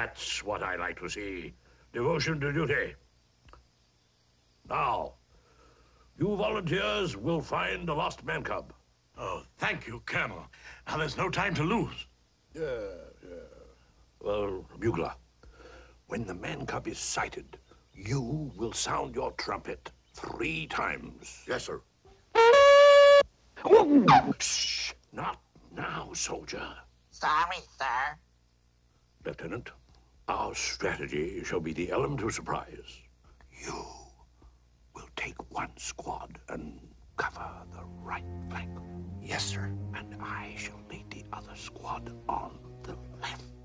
That's what I like to see. Devotion to duty. Now, you volunteers will find the lost man cub. Oh, thank you, Colonel. Now, there's no time to lose. Well, Bugler, when the man cub is sighted, you will sound your trumpet 3 times. Yes, sir. Shh! Not now, soldier. Sorry, sir. Lieutenant, our strategy shall be the element of surprise. You will take one squad and cover the right flank. Yes, sir. And I shall lead the other squad on the left.